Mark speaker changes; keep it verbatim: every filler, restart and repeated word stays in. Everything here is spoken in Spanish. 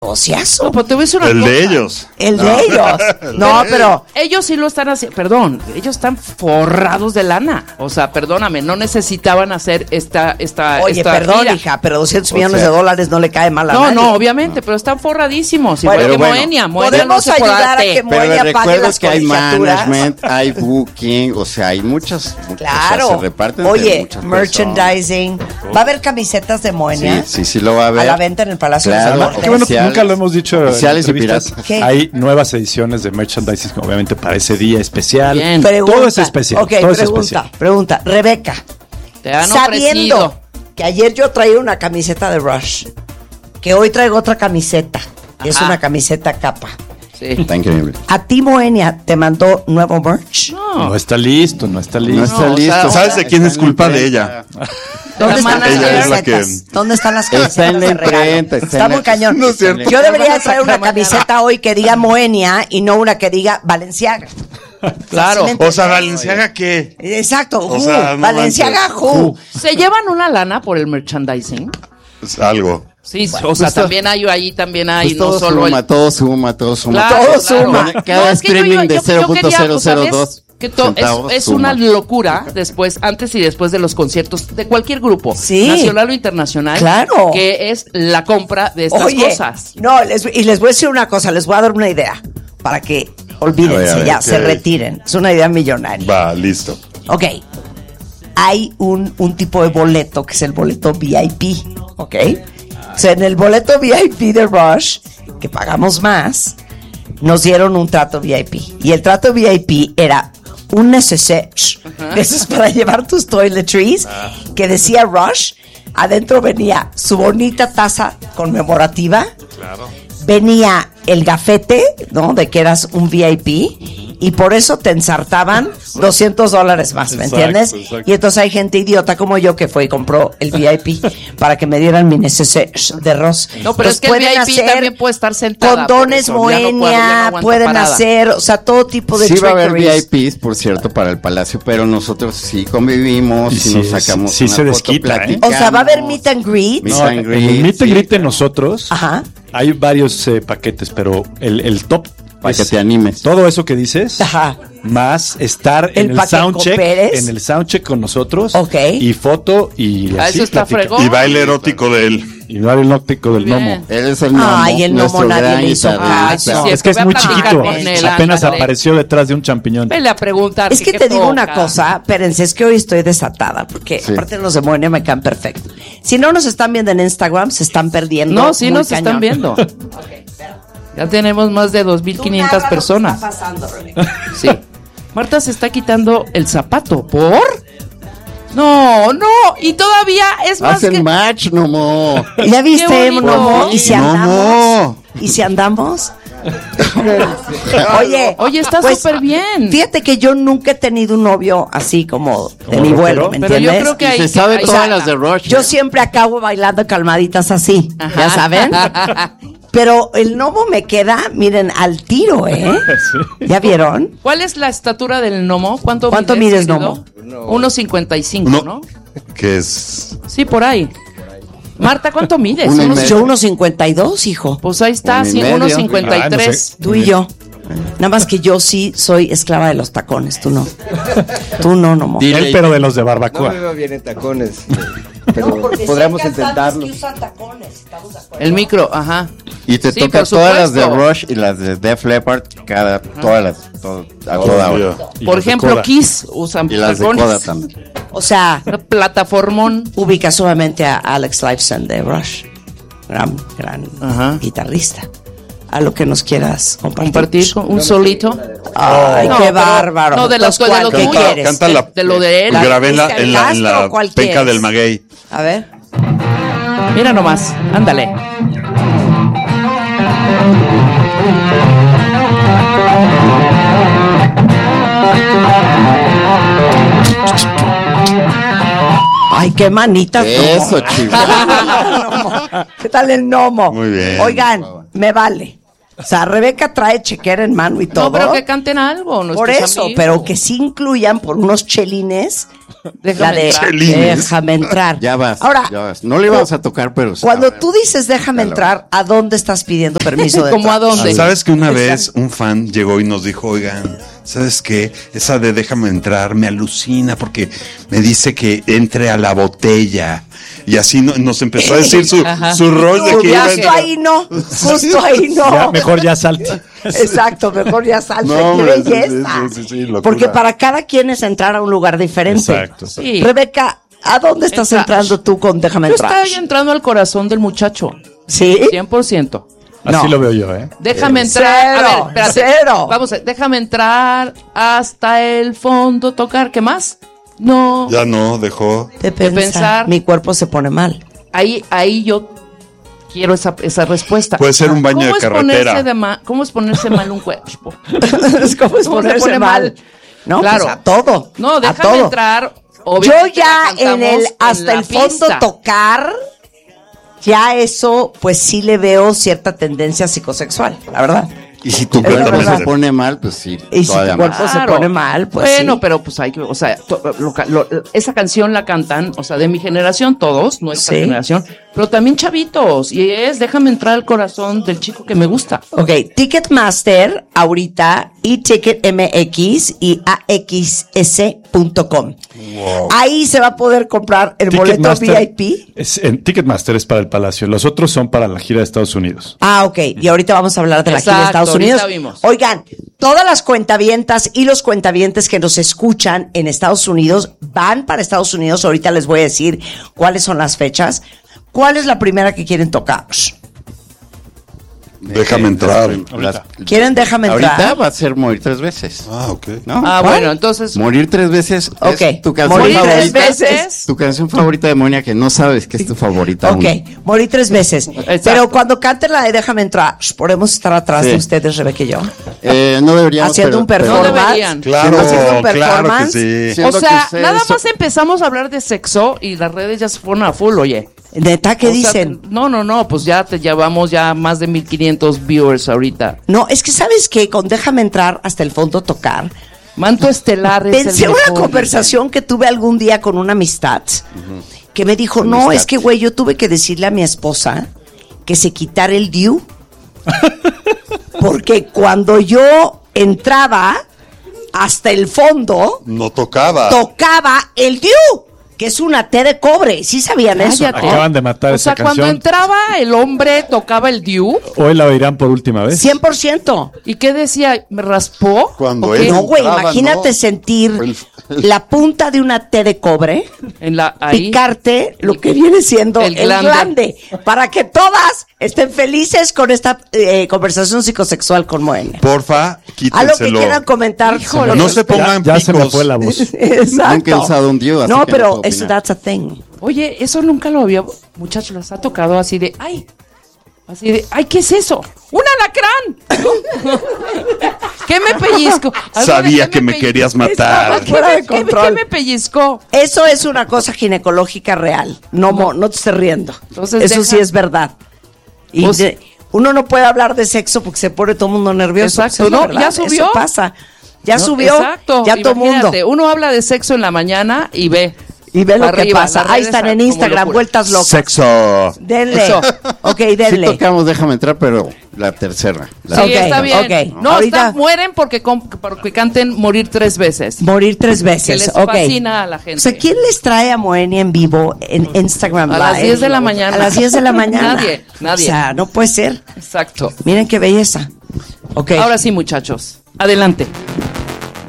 Speaker 1: negociazo.
Speaker 2: No, pues te voy a decir una
Speaker 3: El
Speaker 2: cosa.
Speaker 3: de ellos.
Speaker 1: El no. de ellos. No, pero...
Speaker 2: Ellos sí lo están haciendo, perdón, ellos están forrados de lana. O sea, perdóname, no necesitaban hacer esta... esta
Speaker 1: Oye,
Speaker 2: esta
Speaker 1: perdón,
Speaker 2: gira.
Speaker 1: hija, pero doscientos
Speaker 4: O
Speaker 1: millones
Speaker 4: sea,
Speaker 1: de dólares no le cae mal a
Speaker 2: No,
Speaker 1: nadie.
Speaker 2: no, obviamente, pero están forradísimos. Igual
Speaker 1: Bueno,
Speaker 2: que
Speaker 4: bueno,
Speaker 2: Moenia. Moenia
Speaker 1: podemos
Speaker 2: no se por
Speaker 1: ayudar a
Speaker 2: arte.
Speaker 1: que
Speaker 4: Pero
Speaker 1: Moenia
Speaker 4: le
Speaker 1: pague
Speaker 4: recuerdas
Speaker 1: las
Speaker 4: que hay
Speaker 1: colegiaturas.
Speaker 4: management, hay booking, o sea, hay muchas, muchas
Speaker 1: Claro.
Speaker 4: o sea, se reparten entre
Speaker 1: Oye,
Speaker 4: muchas
Speaker 1: merchandising.
Speaker 4: personas.
Speaker 1: ¿Va a haber camisetas de Moenia?
Speaker 4: Sí, sí, sí lo va a haber.
Speaker 1: A la venta en el Palacio
Speaker 4: Claro.
Speaker 1: de los
Speaker 5: Qué
Speaker 1: Deportes.
Speaker 5: bueno,
Speaker 4: Oficiales.
Speaker 5: nunca lo hemos dicho en
Speaker 4: Oficiales y
Speaker 5: entrevistas.
Speaker 4: piratas.
Speaker 1: ¿Qué?
Speaker 5: Hay nuevas ediciones de merchandising, obviamente para ese día especial.
Speaker 2: Bien.
Speaker 1: Pregunta.
Speaker 5: Todo es especial.
Speaker 1: Ok,
Speaker 5: todo es
Speaker 1: pregunta,
Speaker 5: especial.
Speaker 1: pregunta. Rebeca,
Speaker 2: Te han
Speaker 1: sabiendo
Speaker 2: ofrecido.
Speaker 1: que ayer yo traía una camiseta de Rush, que hoy traigo otra camiseta, y es
Speaker 2: Ajá.
Speaker 1: una camiseta capa.
Speaker 2: Sí.
Speaker 4: Está increíble.
Speaker 1: ¿A ti, Moenia, te mandó nuevo merch?
Speaker 2: No.
Speaker 5: No está listo, no está listo.
Speaker 4: No está
Speaker 2: No, o
Speaker 4: listo.
Speaker 2: sea,
Speaker 3: ¿Sabes de quién es
Speaker 4: Está en
Speaker 3: culpa
Speaker 4: la
Speaker 3: de
Speaker 4: imprenta.
Speaker 3: ella?
Speaker 1: ¿Dónde
Speaker 2: La
Speaker 1: están las
Speaker 2: manager
Speaker 3: es la
Speaker 1: camisetas?
Speaker 3: que-
Speaker 1: ¿Dónde están las camisetas
Speaker 4: Está en la
Speaker 1: de regalo?
Speaker 4: imprenta, está
Speaker 1: Está
Speaker 4: en la-
Speaker 1: muy cañón.
Speaker 3: No es cierto.
Speaker 1: Yo debería
Speaker 2: Van a
Speaker 1: traer una
Speaker 2: sacar mañana.
Speaker 1: camiseta hoy que diga Moenia y no una que diga Valenciaga.
Speaker 2: Claro.
Speaker 1: ¿Sí me
Speaker 3: O sea,
Speaker 1: entiendes?
Speaker 3: ¿Valenciaga qué?
Speaker 1: Exacto,
Speaker 3: O
Speaker 1: Who,
Speaker 3: sea, no
Speaker 1: Valenciaga
Speaker 3: manches.
Speaker 1: Who.
Speaker 2: ¿Se llevan una lana por el merchandising?
Speaker 3: Es algo.
Speaker 2: Sí, o sea,
Speaker 4: pues to-
Speaker 2: también hay, ahí también hay,
Speaker 4: Pues
Speaker 2: no
Speaker 4: todo
Speaker 2: solo
Speaker 4: suma,
Speaker 2: el...
Speaker 4: todo suma, todo suma.
Speaker 2: Claro,
Speaker 1: todo
Speaker 2: claro.
Speaker 1: suma.
Speaker 4: Cada
Speaker 2: No, es que yo
Speaker 4: streaming
Speaker 2: iba-
Speaker 4: de
Speaker 2: yo- yo
Speaker 4: cero punto
Speaker 2: quería,
Speaker 4: cero
Speaker 2: pues,
Speaker 4: cero
Speaker 2: ¿sabes?
Speaker 4: dos
Speaker 2: Que to- es,
Speaker 4: centavos
Speaker 2: es
Speaker 4: suma.
Speaker 2: una locura después, antes y después de los conciertos de cualquier grupo,
Speaker 1: Sí.
Speaker 2: nacional o internacional,
Speaker 1: Claro.
Speaker 2: que es la compra de estas
Speaker 1: Oye,
Speaker 2: cosas.
Speaker 1: no, les- y les voy a decir una cosa, les voy a dar una idea para que olvídense,
Speaker 3: A ver, a ver,
Speaker 1: ya,
Speaker 3: ¿qué?
Speaker 1: se retiren. Es una idea millonaria.
Speaker 3: Va, listo.
Speaker 1: Ok. Hay un, un tipo de boleto que es el boleto V I P, ¿ok? O sea, en el boleto V I P de Rush, que pagamos más, nos dieron un trato V I P. Y el trato V I P era un neceser, eso es para llevar tus toiletries, que decía Rush. Adentro venía su bonita taza conmemorativa. Venía el gafete, ¿no? De que eras un V I P. Y por eso te ensartaban doscientos dólares más, ¿me
Speaker 5: Exacto,
Speaker 1: entiendes?
Speaker 5: exacto.
Speaker 1: Y entonces hay gente idiota como yo que fue y compró el V I P para que me dieran mi neceser de Ross.
Speaker 2: No, pero
Speaker 1: Entonces
Speaker 2: es que el
Speaker 1: pueden
Speaker 2: V I P
Speaker 1: hacer
Speaker 2: también puede estar sentada.
Speaker 1: condones
Speaker 2: por eso, ya no puedo, ya no
Speaker 1: Moenia,
Speaker 2: aguanto
Speaker 1: pueden
Speaker 2: parada.
Speaker 1: hacer, o sea, todo tipo de
Speaker 4: Sí va a haber
Speaker 1: trickeries.
Speaker 4: V I Ps, por cierto, para el Palacio, pero nosotros sí convivimos,
Speaker 5: Y
Speaker 4: sí,
Speaker 5: sí,
Speaker 4: nos sacamos
Speaker 5: sí, sí
Speaker 4: una
Speaker 5: se
Speaker 4: foto,
Speaker 5: desquita, ¿eh?
Speaker 4: platicamos.
Speaker 1: O sea, va a haber meet and greet.
Speaker 4: Meet
Speaker 5: No,
Speaker 4: and
Speaker 5: en
Speaker 4: greet,
Speaker 5: el meet and
Speaker 4: sí.
Speaker 5: greet de nosotros
Speaker 1: Ajá.
Speaker 5: hay varios eh, paquetes, pero el, el top
Speaker 4: Para
Speaker 5: es
Speaker 4: que te animes.
Speaker 5: todo eso que dices,
Speaker 1: Ajá.
Speaker 5: más estar
Speaker 1: El
Speaker 5: en el
Speaker 1: pa' que
Speaker 5: soundcheck,
Speaker 1: cooperes.
Speaker 5: en el soundcheck con nosotros,
Speaker 1: Ok.
Speaker 5: y foto y
Speaker 2: Ah,
Speaker 5: así
Speaker 2: eso está
Speaker 5: platica.
Speaker 2: fregón.
Speaker 3: Y baile erótico de él.
Speaker 5: Y no el óptico del
Speaker 2: Bien.
Speaker 5: gnomo.
Speaker 4: Él es el gnomo,
Speaker 1: Ay, el gnomo
Speaker 4: nuestro
Speaker 1: nadie
Speaker 4: gran
Speaker 1: le hizo
Speaker 4: guitarrista.
Speaker 2: Ay, sí,
Speaker 5: No,
Speaker 2: sí,
Speaker 5: es que es
Speaker 2: voy a
Speaker 5: muy
Speaker 2: platicar
Speaker 5: chiquito.
Speaker 2: con él,
Speaker 5: Apenas
Speaker 2: ándale.
Speaker 5: apareció detrás de un champiñón.
Speaker 2: Vele a preguntar.
Speaker 1: Es que
Speaker 2: qué
Speaker 1: te digo
Speaker 2: toca.
Speaker 1: una cosa, espérense, es que hoy estoy desatada, porque
Speaker 4: Sí.
Speaker 1: aparte los de Moenia me caen perfecto. Si no nos están viendo en Instagram, se están perdiendo.
Speaker 2: No, sí
Speaker 1: muy
Speaker 2: nos
Speaker 1: cañón.
Speaker 2: están viendo. Ya tenemos más de dos mil
Speaker 1: Tú
Speaker 2: quinientas
Speaker 1: narra lo que
Speaker 2: personas.
Speaker 1: está pasando, Rebeca.
Speaker 2: Sí. Marta se está quitando el zapato. ¿Por? No, no. Y todavía es más
Speaker 4: Hacen
Speaker 2: que...
Speaker 4: match, gnomo.
Speaker 1: ¿Ya viste,
Speaker 2: Qué bonito.
Speaker 1: Momo? ¿Y si
Speaker 4: Momo.
Speaker 1: andamos? ¿Y si andamos? Oye,
Speaker 2: Oye, está
Speaker 1: pues,
Speaker 2: súper bien.
Speaker 1: Fíjate que yo nunca he tenido un novio así como de
Speaker 5: ¿Como
Speaker 1: mi
Speaker 5: rockero?
Speaker 1: vuelo, ¿me
Speaker 2: Pero yo
Speaker 1: entiendes?
Speaker 2: creo que
Speaker 4: Y
Speaker 2: hay...
Speaker 4: se sabe
Speaker 2: hay-
Speaker 4: todas las de Rush.
Speaker 1: Yo
Speaker 4: ¿eh?
Speaker 1: siempre acabo bailando calmaditas así,
Speaker 2: Ajá.
Speaker 1: ya saben. Pero el gnomo me queda, miren, al tiro, ¿eh? ¿Ya vieron?
Speaker 2: ¿Cuál es la estatura del gnomo? ¿Cuánto,
Speaker 1: ¿Cuánto mides,
Speaker 2: querido? uno cincuenta y cinco,
Speaker 3: No.
Speaker 2: ¿no?
Speaker 3: Que es.
Speaker 2: Sí, por ahí. Marta, ¿cuánto mides?
Speaker 4: Uno y
Speaker 2: Unos-
Speaker 4: medio.
Speaker 1: Yo uno cincuenta y dos, hijo.
Speaker 2: Pues ahí está,
Speaker 4: Uno y
Speaker 2: sí,
Speaker 4: medio.
Speaker 2: uno cincuenta y
Speaker 5: Ah, no
Speaker 2: tres.
Speaker 5: sé.
Speaker 1: Tú y yo. Nada más que yo sí soy esclava de los tacones, tú no. Tú no, no, mo.
Speaker 4: Dile-
Speaker 5: Él, pero de los de
Speaker 6: No
Speaker 5: barbacoa.
Speaker 6: me veo bien en tacones, pero podríamos intentarlo.
Speaker 2: El micro, ajá.
Speaker 4: Y te
Speaker 2: Sí,
Speaker 4: toca
Speaker 2: por
Speaker 4: todas las de
Speaker 2: supuesto.
Speaker 4: Rush y las de Def Leppard, cada, todas las, todo, a toda hora.
Speaker 5: Y
Speaker 2: Por
Speaker 5: los de
Speaker 2: ejemplo,
Speaker 5: Coda.
Speaker 2: Kiss usan
Speaker 4: Y las de
Speaker 2: tacones.
Speaker 4: Coda también.
Speaker 1: O sea,
Speaker 2: Plataformón.
Speaker 1: ubica solamente a Alex Lifeson de Rush. Gran, gran
Speaker 2: Ajá.
Speaker 1: guitarrista. A lo que nos quieras compartir.
Speaker 2: Compartir con un solito.
Speaker 1: Ay,
Speaker 2: No,
Speaker 1: qué
Speaker 2: pero-
Speaker 1: bárbaro.
Speaker 2: no, de los-
Speaker 1: Entonces,
Speaker 2: de los
Speaker 1: ¿cuál? ¿Qué
Speaker 2: tuyos.
Speaker 1: quieres?
Speaker 3: Canta la.
Speaker 2: de lo de él.
Speaker 3: Grabé en la,
Speaker 1: ¿Viste
Speaker 3: en la, en la
Speaker 1: Castro o cuál
Speaker 3: penca
Speaker 1: quieres?
Speaker 3: del maguey.
Speaker 1: A ver.
Speaker 2: Mira nomás, ándale.
Speaker 1: Ay, qué manitas.
Speaker 4: Eso,
Speaker 1: Gnomo.
Speaker 4: chivo.
Speaker 1: ¿Qué tal el gnomo?
Speaker 3: Muy bien.
Speaker 1: Oigan, me vale. O sea, Rebeca trae chequera en mano y todo.
Speaker 2: No, pero que canten algo.
Speaker 1: Por
Speaker 2: nuestros
Speaker 1: eso,
Speaker 2: amigos.
Speaker 1: pero que sí incluyan por unos chelines.
Speaker 2: Déjame
Speaker 1: la de
Speaker 2: entrar.
Speaker 3: Chelines.
Speaker 1: déjame entrar.
Speaker 4: Ya vas.
Speaker 1: Ahora,
Speaker 4: ya vas. No le vamos a tocar, pero.
Speaker 1: cuando tú dices déjame entrar, ¿a dónde estás pidiendo permiso de
Speaker 2: ¿Cómo
Speaker 1: entrar?
Speaker 2: a dónde?
Speaker 3: ¿Sabes que una vez un fan llegó y nos dijo, oigan, ¿sabes qué? Esa de déjame entrar me alucina porque me dice que entre a la botella. Y así no- nos empezó a decir su,
Speaker 2: Ajá.
Speaker 3: su rol de
Speaker 1: No,
Speaker 3: que iba a
Speaker 1: justo
Speaker 3: entrar.
Speaker 1: ahí no, justo ahí no.
Speaker 5: Ya, mejor ya salte.
Speaker 1: Exacto, mejor ya salte.
Speaker 3: No,
Speaker 1: ¡Qué
Speaker 3: hombre, sí,
Speaker 1: belleza!
Speaker 3: sí, sí, sí, locura.
Speaker 1: Porque para cada quien es entrar a un lugar diferente.
Speaker 5: Exacto.
Speaker 2: Sí.
Speaker 1: Rebeca, ¿a dónde estás
Speaker 2: Entra-
Speaker 1: entrando tú con déjame
Speaker 2: Yo
Speaker 1: entrar?
Speaker 2: estoy entrando al corazón del muchacho.
Speaker 1: ¿Sí?
Speaker 2: cien por ciento.
Speaker 5: Así
Speaker 1: No.
Speaker 5: lo veo yo, ¿eh?
Speaker 2: Déjame entrar.
Speaker 1: Cero,
Speaker 2: a ver, espérate.
Speaker 1: cero.
Speaker 2: Vamos, a- déjame entrar hasta el fondo, tocar. ¿Qué más? No.
Speaker 3: Ya no, dejó.
Speaker 1: De pensar,
Speaker 2: pensar.
Speaker 1: mi cuerpo se pone mal.
Speaker 2: Ahí, ahí yo quiero esa, esa respuesta.
Speaker 3: Puede ser un baño
Speaker 2: ¿Cómo
Speaker 3: de
Speaker 2: es
Speaker 3: carretera.
Speaker 2: ponerse de ma- ¿Cómo es ponerse mal un cuerpo?
Speaker 1: Es como es
Speaker 2: ¿Cómo se
Speaker 1: ponerse
Speaker 2: pone
Speaker 1: mal.
Speaker 2: mal?
Speaker 1: No,
Speaker 2: Claro.
Speaker 1: pues a todo.
Speaker 2: No,
Speaker 1: a
Speaker 2: déjame
Speaker 1: todo.
Speaker 2: entrar.
Speaker 1: Yo
Speaker 2: Obviamente
Speaker 1: ya
Speaker 2: la
Speaker 1: en
Speaker 2: cantamos
Speaker 1: el
Speaker 2: en
Speaker 1: hasta
Speaker 2: la
Speaker 1: el fondo
Speaker 2: pista.
Speaker 1: tocar, ya eso, pues sí le veo cierta tendencia psicosexual, la verdad.
Speaker 4: Y si tu
Speaker 1: Es la
Speaker 4: cuerpo
Speaker 1: verdad.
Speaker 4: se pone mal, pues sí.
Speaker 1: Y si
Speaker 4: todavía
Speaker 1: tu
Speaker 4: más.
Speaker 1: cuerpo se pone mal, pues
Speaker 2: bueno,
Speaker 1: sí.
Speaker 2: pero pues hay que, o sea, to- lo ca- lo- esa canción la cantan, o sea, de mi generación todos, nuestra
Speaker 1: Sí.
Speaker 2: generación, pero también chavitos, y es déjame entrar al corazón del chico que me gusta.
Speaker 1: Ok, Ticketmaster ahorita, eTicket M X y A X S punto com. Ahí se va a poder comprar el boleto
Speaker 5: Ticketmaster
Speaker 1: V I P.
Speaker 5: Es, en Ticketmaster es para el Palacio. Los otros son para la gira de Estados Unidos.
Speaker 1: Ah, ok. Y ahorita vamos a hablar de la gira de
Speaker 2: Exacto,
Speaker 1: Estados Unidos.
Speaker 2: ahorita vimos.
Speaker 1: Oigan, todas las cuentavientas y los cuentavientes que nos escuchan en Estados Unidos van para Estados Unidos. Ahorita les voy a decir cuáles son las fechas. ¿Cuál es la primera que quieren tocar?
Speaker 3: Déjame entrar.
Speaker 4: Las-
Speaker 1: ¿Quieren déjame entrar?
Speaker 4: Ahorita va a ser morir tres veces.
Speaker 3: Ah, ok.
Speaker 4: ¿No?
Speaker 2: Ah,
Speaker 1: ¿cuál?
Speaker 2: bueno, entonces
Speaker 4: Morir tres veces
Speaker 1: Ok.
Speaker 4: es tu canción
Speaker 1: Morir tres
Speaker 4: favorita.
Speaker 1: veces.
Speaker 4: Tu canción favorita de Monia que no sabes que es tu favorita.
Speaker 1: Ok,
Speaker 4: aún.
Speaker 1: morí tres veces.
Speaker 2: Exacto.
Speaker 1: Pero cuando canten la de déjame entrar, podemos estar atrás
Speaker 4: Sí.
Speaker 1: de ustedes, Rebeca y yo.
Speaker 4: Eh, no deberíamos.
Speaker 1: Haciendo
Speaker 4: pero-
Speaker 1: un
Speaker 4: pero-
Speaker 2: no
Speaker 1: performance.
Speaker 2: deberían.
Speaker 3: Claro,
Speaker 1: Haciendo un
Speaker 3: claro que
Speaker 1: performance.
Speaker 3: sí.
Speaker 4: Siendo
Speaker 2: O sea,
Speaker 4: que ustedes
Speaker 2: nada
Speaker 4: son-
Speaker 2: más empezamos a hablar de sexo y las redes ya se fueron a full, oye.
Speaker 1: ¿Neta qué
Speaker 2: O sea,
Speaker 1: dicen?
Speaker 2: no, no, no, pues ya te llevamos ya más de mil quinientos viewers ahorita.
Speaker 1: No, es que ¿sabes qué? Con déjame entrar hasta el fondo tocar.
Speaker 2: Manto estelar es
Speaker 1: Pensé
Speaker 2: el
Speaker 1: una
Speaker 2: mejor.
Speaker 1: conversación que tuve algún día con una amistad que me dijo, no,
Speaker 4: Amistad.
Speaker 1: es que güey, yo tuve que decirle a mi esposa que se quitara el due porque cuando yo entraba hasta el fondo,
Speaker 3: No tocaba.
Speaker 1: tocaba el due, que es una T de cobre. ¿Sí sabían eso?
Speaker 2: Cállate.
Speaker 5: Acaban de matar
Speaker 2: O
Speaker 5: esa
Speaker 2: sea, cuando
Speaker 5: canción.
Speaker 2: entraba el hombre tocaba el diu.
Speaker 5: Hoy la oirán por última vez.
Speaker 1: cien por ciento.
Speaker 2: ¿Y qué decía? ¿Me raspó?
Speaker 3: Cuando
Speaker 2: ¿O
Speaker 3: él-
Speaker 2: qué?
Speaker 1: No, güey,
Speaker 3: entraba,
Speaker 1: imagínate
Speaker 3: ¿no?
Speaker 1: sentir
Speaker 3: El-
Speaker 1: la punta de una T de cobre
Speaker 2: En la, ahí.
Speaker 1: picarte lo que viene siendo el,
Speaker 2: el glande.
Speaker 1: glande, para que todas estén felices con esta eh, conversación psicosexual con Moenia.
Speaker 3: Porfa,
Speaker 1: A lo que
Speaker 3: quítenselo.
Speaker 1: quieran comentar.
Speaker 2: Híjole.
Speaker 3: No se pongan
Speaker 5: Ya, ya se me
Speaker 3: picos.
Speaker 5: fue la voz.
Speaker 1: Exacto.
Speaker 4: Nunca he usado un diu, así
Speaker 1: No,
Speaker 4: que no
Speaker 1: pero
Speaker 4: puedo
Speaker 1: eso,
Speaker 4: opinar.
Speaker 1: that's a thing.
Speaker 2: Oye, eso nunca lo había. Muchachos, les ha tocado así de. ¡Ay! Así de. ¡Ay, qué es eso! ¡Un alacrán! ¿Qué me pellizco? Algo de
Speaker 3: Sabía
Speaker 2: ¿qué
Speaker 3: que me
Speaker 2: pellizco?
Speaker 3: querías matar.
Speaker 2: ¿Qué
Speaker 1: Fuera
Speaker 2: me-
Speaker 1: de
Speaker 2: qué-
Speaker 1: control.
Speaker 2: ¿Qué me pellizcó?
Speaker 1: Eso es una cosa ginecológica real. No, mo- no te estés riendo.
Speaker 2: Entonces
Speaker 1: eso
Speaker 2: deja-
Speaker 1: sí es verdad. Y
Speaker 2: Pues-
Speaker 1: de- uno no puede hablar de sexo porque se pone todo el mundo nervioso.
Speaker 2: Exacto,
Speaker 1: Es la
Speaker 2: ¿no?
Speaker 1: verdad,
Speaker 2: ¿Ya subió?
Speaker 1: Eso pasa. Ya
Speaker 2: No,
Speaker 1: subió.
Speaker 2: Exacto.
Speaker 1: Ya todo el mundo.
Speaker 2: Imagínate, uno habla de sexo en la mañana y ve.
Speaker 1: Y ve lo
Speaker 2: para
Speaker 1: que
Speaker 2: arriba,
Speaker 1: pasa.
Speaker 2: las
Speaker 1: Ahí
Speaker 2: redes
Speaker 1: están en
Speaker 2: como
Speaker 1: Instagram,
Speaker 2: locura.
Speaker 1: vueltas locas.
Speaker 3: Sexo.
Speaker 1: Denle.
Speaker 2: Eso.
Speaker 1: Ok,
Speaker 4: Sí
Speaker 1: denle.
Speaker 4: tocamos Déjame entrar, pero la tercera. La
Speaker 2: Sí,
Speaker 1: Ok,
Speaker 2: está bien.
Speaker 1: ok.
Speaker 2: No,
Speaker 1: Ahorita-
Speaker 2: está- mueren porque, com- porque canten morir tres veces.
Speaker 1: Morir tres veces.
Speaker 2: les
Speaker 1: ok.
Speaker 2: fascina a la gente.
Speaker 1: O sea, ¿quién les trae a Moenia en vivo en Instagram
Speaker 2: A
Speaker 1: Live?
Speaker 2: las diez de la mañana.
Speaker 1: A las diez de la mañana.
Speaker 2: Nadie, nadie.
Speaker 1: O sea, no puede ser.
Speaker 2: Exacto.
Speaker 1: Miren qué belleza. Ok.
Speaker 2: Ahora sí, muchachos. Adelante.